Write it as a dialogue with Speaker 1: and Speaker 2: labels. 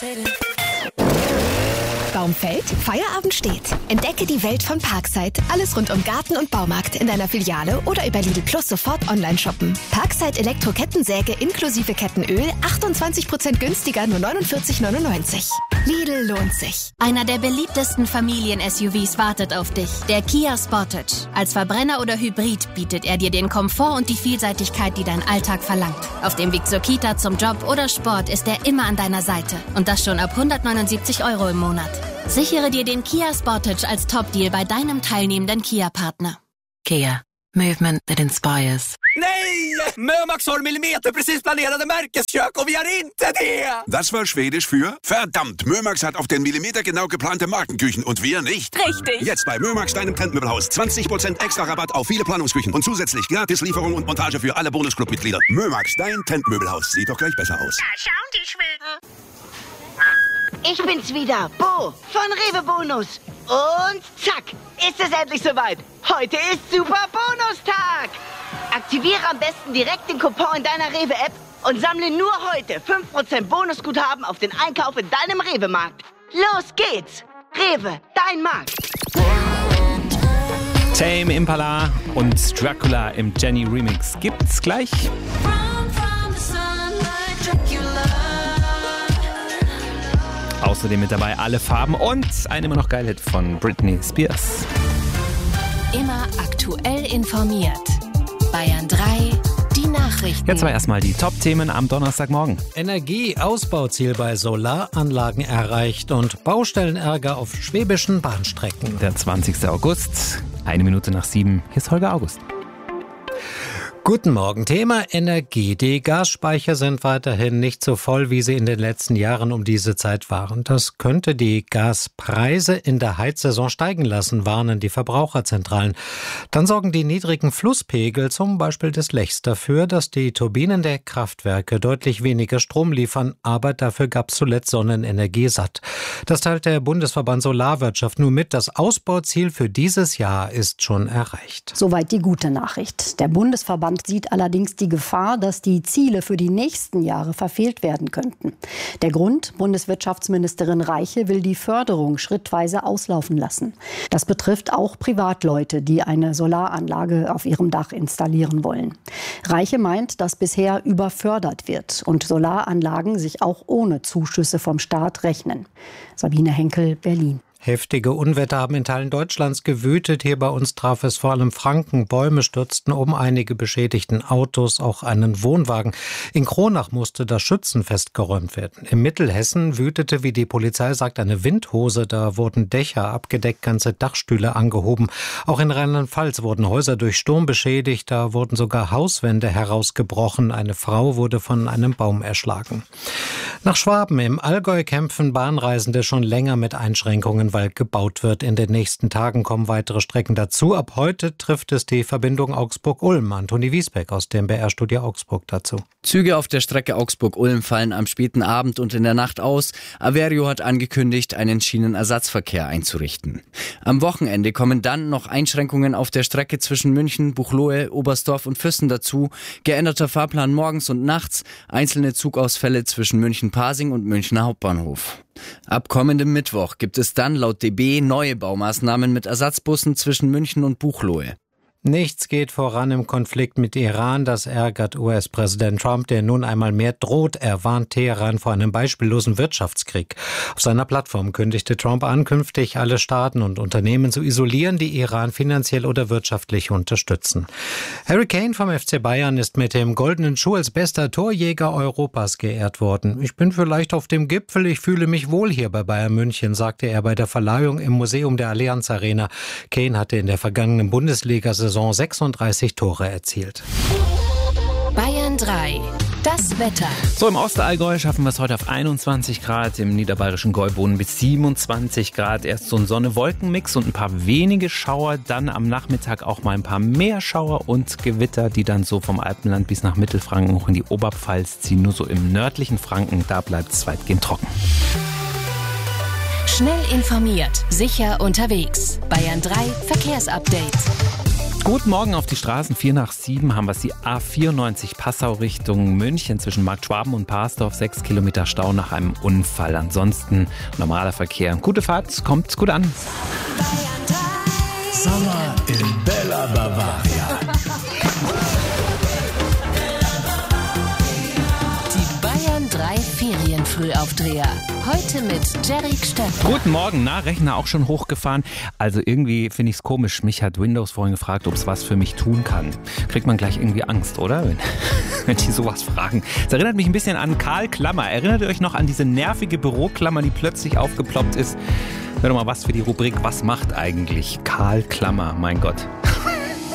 Speaker 1: Baum fällt, Feierabend steht. Entdecke die Welt von Parkside. Alles rund um Garten und Baumarkt in deiner Filiale oder über Lidl Plus sofort online shoppen. Parkside Elektro-Kettensäge inklusive Kettenöl 28% günstiger, nur 49,99. Lidl lohnt sich.
Speaker 2: Einer der beliebtesten Familien-SUVs wartet auf dich. Der Kia Sportage. Als Verbrenner oder Hybrid bietet er dir den Komfort und die Vielseitigkeit, die dein Alltag verlangt. Auf dem Weg zur Kita, zum Job oder Sport ist er immer an deiner Seite. Und das schon ab 179 € im Monat. Sichere dir den Kia Sportage als Top-Deal bei deinem teilnehmenden Kia-Partner.
Speaker 3: Kia. Movement that inspires.
Speaker 4: Nej! Mömax har millimeterprecis planerade märkeskök och vi har inte det!
Speaker 5: Das war Schwedisch für verdammt. Mömax hat auf den Millimeter genau geplante Markenküchen und wir nicht.
Speaker 2: Richtig.
Speaker 5: Jetzt bei Mömax, deinem Trendmöbelhaus. 20% extra Rabatt auf viele Planungsküchen und zusätzlich Gratislieferung und Montage für alle Bonusclub-Mitglieder. Mömax, dein Trendmöbelhaus. Sieht doch gleich besser aus.
Speaker 6: Da schauen die Schweden. Ich bin's wieder, Bo von Rewe Bonus. Und zack, ist es endlich soweit. Heute ist Super Bonustag. Aktiviere am besten direkt den Coupon in deiner Rewe-App und sammle nur heute 5% Bonusguthaben auf den Einkauf in deinem Rewe-Markt. Los geht's. Rewe, dein Markt.
Speaker 7: Tame Impala und Dracula im Jenny Remix gibt's gleich. Außerdem mit dabei Alle Farben und ein immer noch geil Hit von Britney Spears.
Speaker 2: Immer aktuell informiert. Bayern 3, die Nachrichten.
Speaker 7: Jetzt aber erstmal die Top-Themen am Donnerstagmorgen.
Speaker 8: Energieausbauziel bei Solaranlagen erreicht und Baustellenärger auf schwäbischen Bahnstrecken.
Speaker 7: Der 20. August, 7:01. Hier ist Holger August.
Speaker 8: Guten Morgen. Thema Energie. Die Gasspeicher sind weiterhin nicht so voll, wie sie in den letzten Jahren um diese Zeit waren. Das könnte die Gaspreise in der Heizsaison steigen lassen, warnen die Verbraucherzentralen. Dann sorgen die niedrigen Flusspegel, zum Beispiel des Lechs, dafür, dass die Turbinen der Kraftwerke deutlich weniger Strom liefern, aber dafür gab es zuletzt Sonnenenergie satt. Das teilt der Bundesverband Solarwirtschaft nur mit. Das Ausbauziel für dieses Jahr ist schon erreicht.
Speaker 9: Soweit die gute Nachricht. Der Bundesverband sieht allerdings die Gefahr, dass die Ziele für die nächsten Jahre verfehlt werden könnten. Der Grund: Bundeswirtschaftsministerin Reiche will die Förderung schrittweise auslaufen lassen. Das betrifft auch Privatleute, die eine Solaranlage auf ihrem Dach installieren wollen. Reiche meint, dass bisher überfördert wird und Solaranlagen sich auch ohne Zuschüsse vom Staat rechnen. Sabine Henkel, Berlin.
Speaker 8: Heftige Unwetter haben in Teilen Deutschlands gewütet. Hier bei uns traf es vor allem Franken. Bäume stürzten um, einige beschädigten Autos, auch einen Wohnwagen. In Kronach musste das Schützenfest geräumt werden. Im Mittelhessen wütete, wie die Polizei sagt, eine Windhose. Da wurden Dächer abgedeckt, ganze Dachstühle angehoben. Auch in Rheinland-Pfalz wurden Häuser durch Sturm beschädigt. Da wurden sogar Hauswände herausgebrochen. Eine Frau wurde von einem Baum erschlagen. Nach Schwaben im Allgäu kämpfen Bahnreisende schon länger mit Einschränkungen, weil gebaut wird. In den nächsten Tagen kommen weitere Strecken dazu. Ab heute trifft es die Verbindung Augsburg-Ulm. Antoni Wiesbeck aus dem BR-Studio Augsburg dazu.
Speaker 10: Züge auf der Strecke Augsburg-Ulm fallen am späten Abend und in der Nacht aus. Averio hat angekündigt, einen Schienenersatzverkehr einzurichten. Am Wochenende kommen dann noch Einschränkungen auf der Strecke zwischen München, Buchloe, Oberstdorf und Füssen dazu. Geänderter Fahrplan morgens und nachts, einzelne Zugausfälle zwischen München-Pasing und Münchner Hauptbahnhof. Ab kommendem Mittwoch gibt es dann laut DB neue Baumaßnahmen mit Ersatzbussen zwischen München und Buchloe.
Speaker 8: Nichts geht voran im Konflikt mit Iran. Das ärgert US-Präsident Trump, der nun einmal mehr droht. Er warnt Teheran vor einem beispiellosen Wirtschaftskrieg. Auf seiner Plattform kündigte Trump an, künftig alle Staaten und Unternehmen zu isolieren, die Iran finanziell oder wirtschaftlich unterstützen. Harry Kane vom FC Bayern ist mit dem Goldenen Schuh als bester Torjäger Europas geehrt worden. Ich bin vielleicht auf dem Gipfel, ich fühle mich wohl hier bei Bayern München, sagte er bei der Verleihung im Museum der Allianz Arena. Kane hatte in der vergangenen Bundesliga-Saison 36 Tore erzielt.
Speaker 2: Bayern 3. Das Wetter.
Speaker 7: So, im Ostallgäu schaffen wir es heute auf 21 Grad, im niederbayerischen Gäuboden bis 27 Grad. Erst so ein Sonne-Wolken-Mix und ein paar wenige Schauer, dann am Nachmittag auch mal ein paar mehr Schauer und Gewitter, die dann so vom Alpenland bis nach Mittelfranken hoch in die Oberpfalz ziehen. Nur so im nördlichen Franken, da bleibt es weitgehend trocken.
Speaker 2: Schnell informiert, sicher unterwegs. Bayern 3 Verkehrsupdate.
Speaker 7: Guten Morgen auf die Straßen. 6:45 haben wir es. Die A94 Passau Richtung München zwischen Markt Schwaben und Parsdorf. 6 Kilometer Stau nach einem Unfall. Ansonsten normaler Verkehr. Gute Fahrt, kommt gut an.
Speaker 11: Sommer in Bella Bavaria.
Speaker 2: Die Bayern 3 Ferienfrühaufdreher. Heute mit Jerry Stöckler.
Speaker 7: Guten Morgen, Rechner auch schon hochgefahren. Also irgendwie finde ich es komisch. Mich hat Windows vorhin gefragt, ob es was für mich tun kann. Kriegt man gleich irgendwie Angst, oder? Wenn die sowas fragen. Das erinnert mich ein bisschen an Karl Klammer. Erinnert ihr euch noch an diese nervige Büroklammer, die plötzlich aufgeploppt ist? Hör doch mal was für die Rubrik Was macht eigentlich Karl Klammer? Mein Gott.